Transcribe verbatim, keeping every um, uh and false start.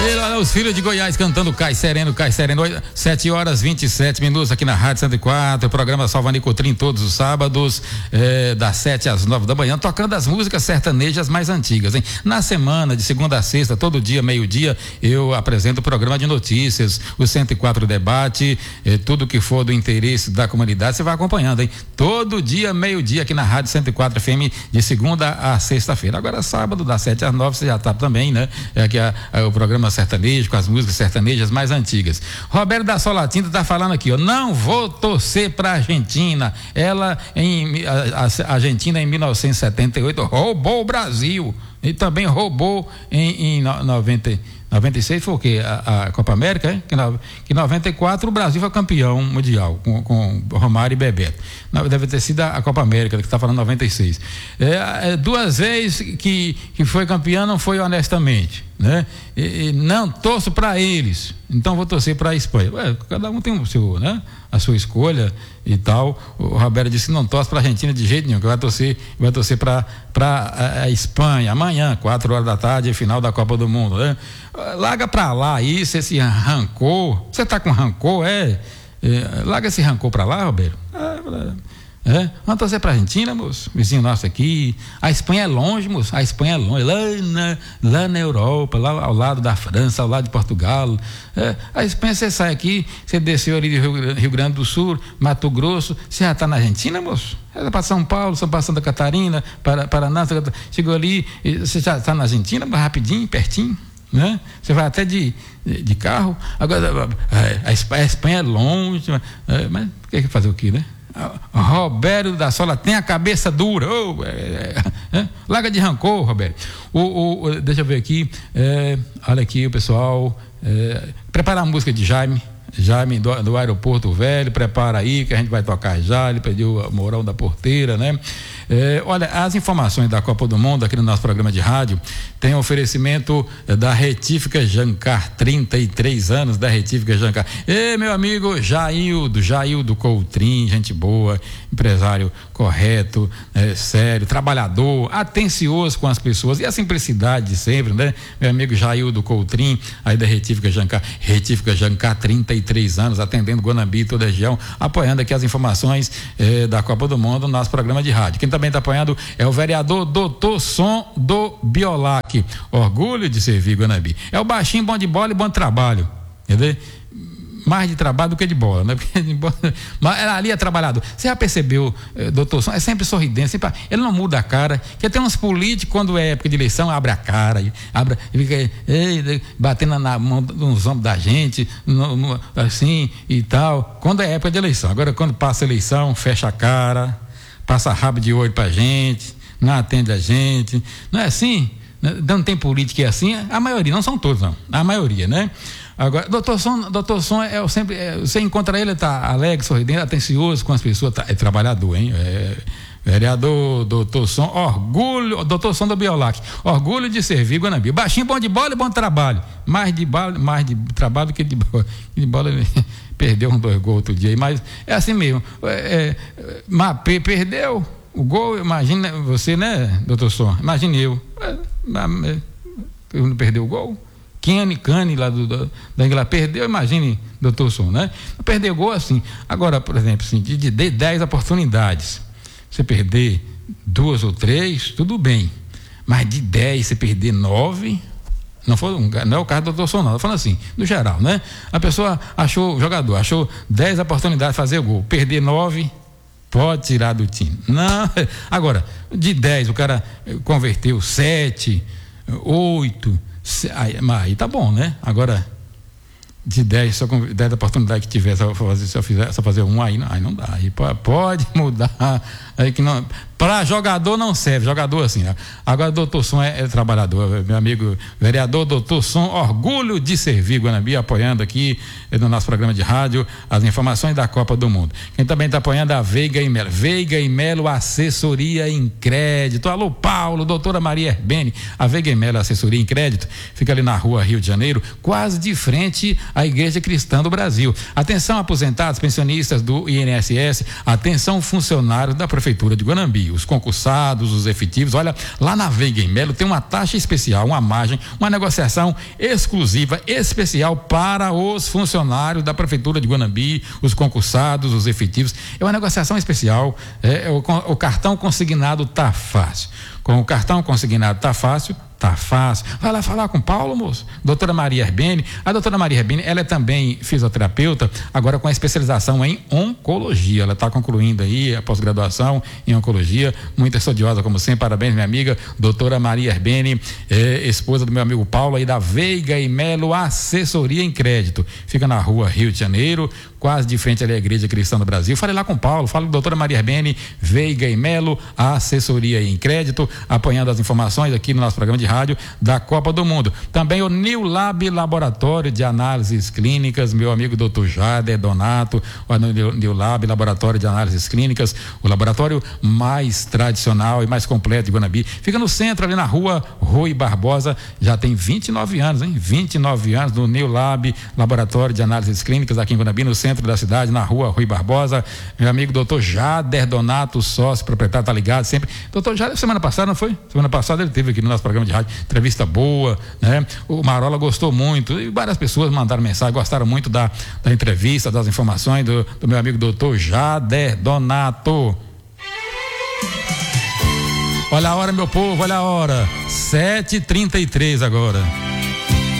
E os filhos de Goiás cantando Cai Sereno, Cai Sereno, sete horas vinte e sete minutos aqui na Rádio cento e quatro, o programa Salvani Cotrim todos os sábados, eh, das sete às nove da manhã, tocando as músicas sertanejas mais antigas, hein? Na semana, de segunda a sexta, todo dia, meio-dia, eu apresento o programa de notícias, o cento e quatro Debate, eh, tudo que for do interesse da comunidade, você vai acompanhando, hein? Todo dia, meio-dia, aqui na Rádio cento e quatro F M, de segunda a sexta-feira. Agora, sábado, das sete às nove, você já tá também, né? É aqui a, a, o programa sertanejo, com as músicas sertanejas mais antigas. Roberto da Solatinta tá falando aqui, ó, não vou torcer pra Argentina. Ela, em a, a Argentina, em mil novecentos e setenta e oito, roubou o Brasil. E também roubou em, em noventa, noventa e seis, foi o quê? A, a Copa América, hein? Que, no, que em noventa e quatro o Brasil foi campeão mundial com, com Romário e Bebeto. Deve ter sido a Copa América, que está falando noventa e seis. É, é, duas vezes que, que foi campeão, não foi honestamente, né? E, e não torço para eles, então vou torcer para a Espanha. Ué, cada um tem o seu, né? A sua escolha e tal. O Roberto disse que não torce para a Argentina de jeito nenhum, que vai torcer, vai torcer para para a Espanha amanhã, quatro horas da tarde, final da Copa do Mundo, né? Larga para lá isso, esse rancor. Você tá com rancor, é? é larga esse rancor para lá, Roberto. É, é. Vamos torcer para a Argentina, moço, vizinho nosso aqui. A Espanha é longe, moço. A Espanha é longe, lá na, lá na Europa, lá ao lado da França, ao lado de Portugal. É. A Espanha, você sai aqui, você desceu ali de Rio, Rio Grande do Sul, Mato Grosso, você já está na Argentina, moço? Você para São Paulo, São Paulo, Santa Catarina, para, Paraná, chegou ali, você já está na Argentina, rapidinho, pertinho, né? Você vai até de, de, de carro. Agora, a Espanha, a Espanha é longe, é, mas quer que fazer o quê, né? Roberto da Sola tem a cabeça dura. Oh, é, é, larga de rancor, Roberto. O, o, deixa eu ver aqui. É, olha aqui o pessoal. É, prepara a música de Jaime. Jaime do, do Aeroporto Velho. Prepara aí que a gente vai tocar já. Ele pediu a Mourão da Porteira, né? É, olha, as informações da Copa do Mundo aqui no nosso programa de rádio tem um oferecimento da Retífica Jancar, trinta e três anos da Retífica Jancar. E meu amigo Jaildo, Jaildo Coutrim, gente boa, empresário correto, é, sério, trabalhador, atencioso com as pessoas e a simplicidade de sempre, né? Meu amigo Jaildo Coutrim, aí da Retífica Jancar, Retífica Jancar, trinta e três anos, atendendo Guanambi e toda a região, apoiando aqui as informações eh, da Copa do Mundo no nosso programa de rádio. Quem também está apoiando é o vereador Doutor Som do Biolac. Orgulho de servir Guanambi. É o baixinho, bom de bola e bom de trabalho. Entendeu? Mais de trabalho do que de bola, né? Porque de bola, mas ali é trabalhador. Você já percebeu, eh, doutor Som? É sempre sorridente, sempre, ele não muda a cara. Porque tem uns políticos, quando é época de eleição, abre a cara, abre, fica ei, batendo na mão nos ombros da gente, no, no, assim e tal. Quando é época de eleição. Agora, quando passa a eleição, fecha a cara, passa rabo de olho pra gente, não atende a gente. Não é assim? Não tem político que é assim? A maioria, não são todos, não. A maioria, né? Agora, doutor Som, doutor Som é, é sempre, é, você encontra ele, tá alegre, sorridente, atencioso com as pessoas, tá, é trabalhador, hein? É, vereador, doutor Som, orgulho, doutor Som do Biolac, orgulho de servir Guanambi. Baixinho, bom de bola e bom de trabalho. Mais de bola, mais de trabalho do que de bola. De bola ele perdeu um dois gols outro dia, mas é assim mesmo. É, é, Mapê perdeu o gol, imagina você, né, doutor Som? Imagine eu. É, eu não perdeu o gol? Kenny, Cane lá do, do, da Inglaterra perdeu, imagine, doutor Som, né? Perdeu gol assim. Agora, por exemplo, assim, de, de dez oportunidades, você perder duas ou três, tudo bem. Mas de dez, você perder nove, não, foi um, não é o caso do doutor Som, não. Estou falando assim, no geral, né? A pessoa achou, o jogador, achou dez oportunidades de fazer gol, perder nove, pode tirar do time. Não, agora, de dez, o cara converteu sete, oito. Aí, aí tá bom, né? Agora, de dez, só com dez oportunidades que tiver, só fazer, só fizer, só fazer um, aí não, aí não dá. Aí pode mudar. Aí que não. Para jogador não serve, jogador assim. Agora, doutor Som é, é trabalhador, meu amigo vereador doutor Som, orgulho de servir Guanambi, apoiando aqui no nosso programa de rádio as informações da Copa do Mundo. Quem também está apoiando é a Veiga e Melo. Veiga e Melo, assessoria em crédito. Alô, Paulo, doutora Maria Herbene. A Veiga e Melo, assessoria em crédito, fica ali na rua Rio de Janeiro, quase de frente à Igreja Cristã do Brasil. Atenção, aposentados, pensionistas do I N S S, atenção, funcionários da Prefeitura de Guanambi. Guanambi, os concursados, os efetivos. Olha, lá na Veiga e Melo tem uma taxa especial, uma margem, uma negociação exclusiva, especial para os funcionários da Prefeitura de Guanambi, os concursados, os efetivos. É uma negociação especial. É, é, o, o cartão consignado tá fácil. Com o cartão consignado tá fácil, tá fácil. Vai lá falar com o Paulo, moço. Doutora Maria Herbene. A doutora Maria Herbene, ela é também fisioterapeuta, agora com a especialização em oncologia. Ela está concluindo aí a pós-graduação em oncologia. Muito estudiosa, como sempre. Parabéns, minha amiga, doutora Maria Herbene, eh, esposa do meu amigo Paulo aí da Veiga e Melo Assessoria em Crédito. Fica na rua Rio de Janeiro, quase de frente ali à Igreja Cristã do Brasil. Falei lá com o Paulo, fala com a doutora Maria Herbene, Veiga e Melo, Assessoria em Crédito, apanhando as informações aqui no nosso programa de rádio da Copa do Mundo. Também o New Lab Laboratório de Análises Clínicas, meu amigo doutor Jader Donato, o New Lab Laboratório de Análises Clínicas, o laboratório mais tradicional e mais completo de Guanambi. Fica no centro, ali na rua Rui Barbosa, já tem vinte e nove anos, hein? vinte e nove anos do New Lab Laboratório de Análises Clínicas aqui em Guanambi, no centro da cidade, na rua Rui Barbosa. Meu amigo doutor Jader Donato, sócio, proprietário, tá ligado sempre. Doutor Jader, semana passada, não foi? Semana passada ele teve aqui no nosso programa de rádio, entrevista boa, né? O Marola gostou muito e várias pessoas mandaram mensagem, gostaram muito da, da entrevista, das informações do, do meu amigo doutor Jader Donato. Olha a hora, meu povo, olha a hora, sete e trinta e três agora.